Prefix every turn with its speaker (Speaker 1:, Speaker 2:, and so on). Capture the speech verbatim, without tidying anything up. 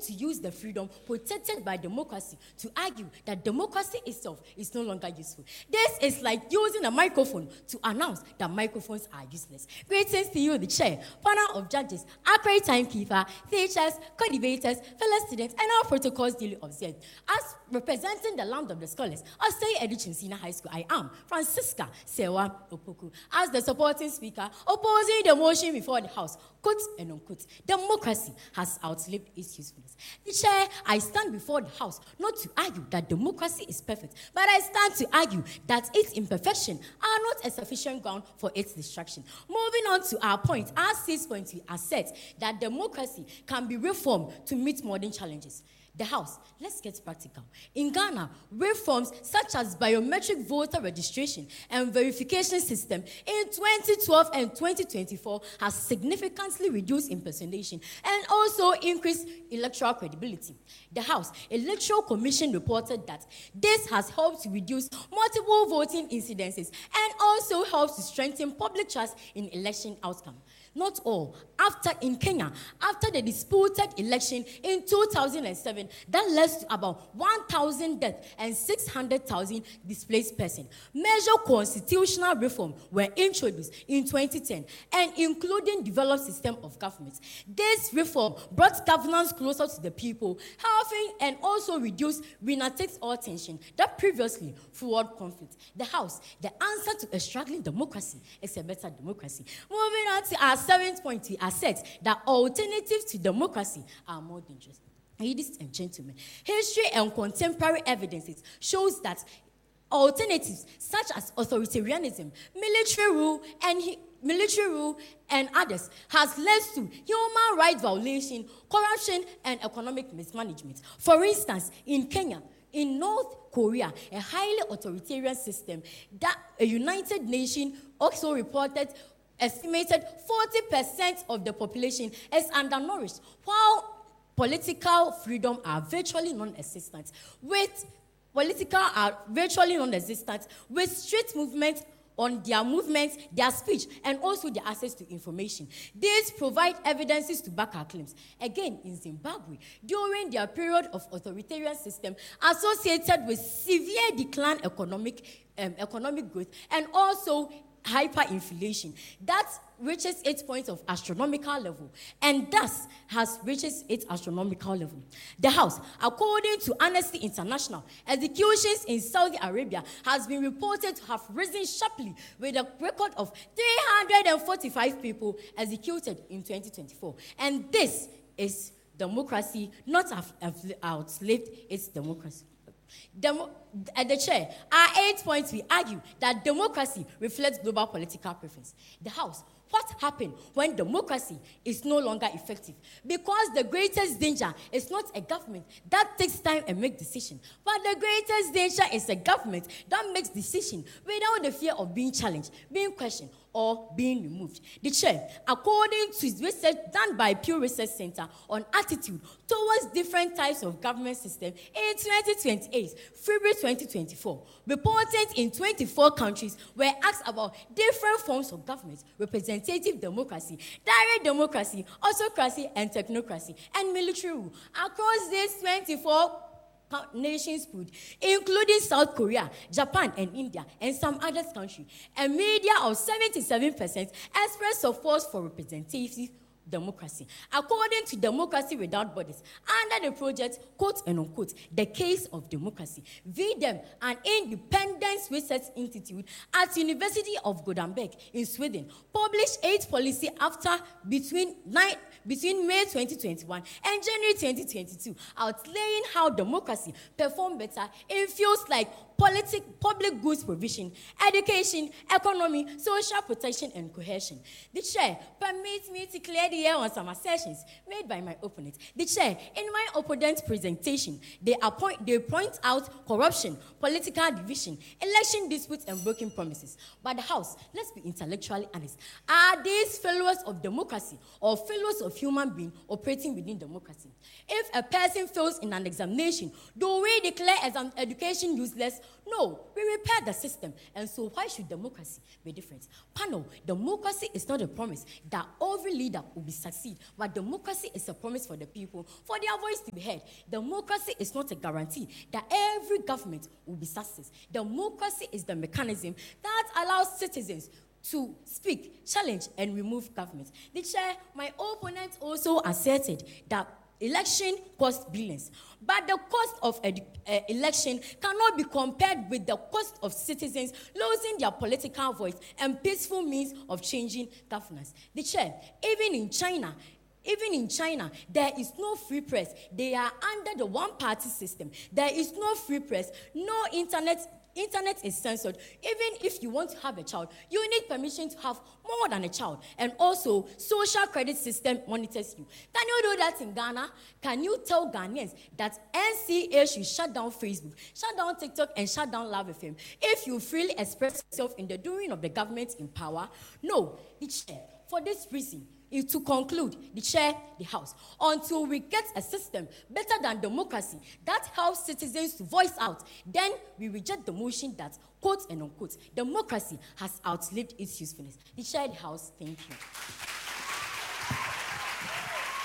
Speaker 1: to use the freedom protected by democracy to argue that democracy itself is no longer useful. This is like using a microphone to announce that microphones are useless. Greetings to you, the chair, panel of judges, accurate timekeeper, teachers, co-debaters, fellow students, and all protocols duly observed. As representing the land of the scholars of State Edition Senior High School, I am Francisca Sewa Opoku. As the supporting speaker, opposing the motion before the House, quote and unquote, democracy has outlived its usefulness. The chair, I stand before the House not to argue that democracy is perfect, but I stand to argue that its imperfections are not a sufficient ground for its destruction. Moving on to our point, our six point we assert that democracy can be reformed to meet modern challenges. The House, let's get practical. In Ghana, reforms such as biometric voter registration and verification system in twenty twelve and twenty twenty-four has significantly reduced impersonation and also increased electoral credibility. The House Electoral Commission reported that this has helped to reduce multiple voting incidences and also helps to strengthen public trust in election outcome. Not all. After in Kenya, after the disputed election in two thousand seven, that led to about one thousand deaths and six hundred thousand displaced persons. Major constitutional reform were introduced in twenty ten, and including developed system of government. This reform brought governance closer to the people, helping and also reduced winner-takes-all tension that previously fueled conflict. The House, the answer to a struggling democracy is a better democracy. Moving on to our seventh point, we assert that alternatives to democracy are more dangerous. Ladies and gentlemen, history and contemporary evidences shows that alternatives such as authoritarianism, military rule, and he, military rule and others has led to human rights violation, corruption, and economic mismanagement. For instance, in Kenya, in North Korea, a highly authoritarian system that a United Nations also reported estimated forty percent of the population is undernourished, while political freedom are virtually non-existent. With political are virtually non-existent, with street movements on their movements, their speech, and also their access to information. These provide evidences to back our claims. Again, in Zimbabwe, during their period of authoritarian system associated with severe decline economic, um, economic growth and also hyperinflation, that reaches its point of astronomical level and thus has reaches its astronomical level. The House, according to Amnesty International, executions in Saudi Arabia has been reported to have risen sharply with a record of three hundred forty-five people executed in twenty twenty-four. And this is democracy not have outlived its democracy. Demo- at the chair, our eight points, we argue that democracy reflects global political preference. The House, what happened when democracy is no longer effective? Because the greatest danger is not a government that takes time and makes decisions, but the greatest danger is a government that makes decisions without the fear of being challenged, being questioned, or being removed. The chair, according to research done by Pew Research Center on attitude towards different types of government systems in twenty twenty-eight, February twenty twenty-four, reported in twenty-four countries were asked about different forms of government: representative democracy, direct democracy, autocracy, and technocracy, and military rule. Across these twenty-four nations put, including South Korea, Japan, and India, and some other countries, a media of seventy-seven percent expressed support for representative democracy. According to Democracy Without Borders, under the project, quote and unquote, the case of democracy, V D E M, an independent research institute at University of Gothenburg in Sweden, published eight policy after between nine between May twenty twenty-one and January twenty twenty-two, outlaying how democracy performed better in fields like politics, public goods provision, education, economy, social protection, and cohesion. The chair permits me to clear the air on some assertions made by my opponent. The chair, in my opponent's presentation, they, appoint, they point out corruption, political division, election disputes, and broken promises. But the House, let's be intellectually honest, are these failures of democracy or failures of human beings operating within democracy? If a person fails in an examination, do we declare exam education useless no, we repair the system. And so why should democracy be different? Panel, democracy is not a promise that every leader will be succeed, but democracy is a promise for the people, for their voice to be heard. Democracy is not a guarantee that every government will be success. Democracy is the mechanism that allows citizens to speak, challenge, and remove government. The chair, my opponent also asserted that election costs billions, but the cost of ed- uh, election cannot be compared with the cost of citizens losing their political voice and peaceful means of changing governance. The chair, even in China, Even in China, there is no free press. They are under the one-party system. There is no free press, no internet. Internet is censored. Even if you want to have a child, you need permission to have more than a child. And also, social credit system monitors you. Can you do that in Ghana? Can you tell Ghanaians that N C A should shut down Facebook, shut down TikTok, and shut down Love F M if you freely express yourself in the doing of the government in power? No, the chair. For this reason, is to conclude, the chair, the House, until we get a system better than democracy that helps citizens to voice out, then we reject the motion that, quote and unquote, democracy has outlived its usefulness. The chair, the House, thank you.